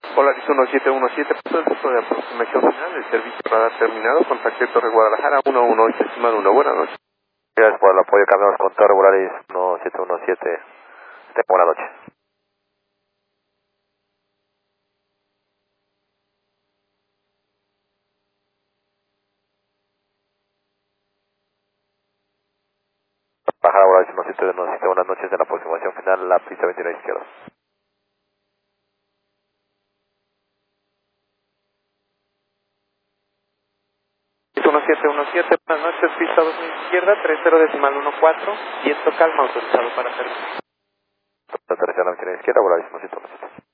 Polaris 1717, punto del punto de aproximación final, el servicio radar terminado, contacte Torre Guadalajara 118, estimado 1, buenas noches. Gracias por el apoyo, cambiamos con Torre Volaris 1717. Buenas noches. Bajada Volaris 1717, buenas noches, en la aproximación final, la pista 29 izquierda. 1717, buenas noches, pista 2000 izquierda, 30 decimal 14, viento calma autorizado para servicio. Aterrización a la 29 izquierda, Volaris 1717.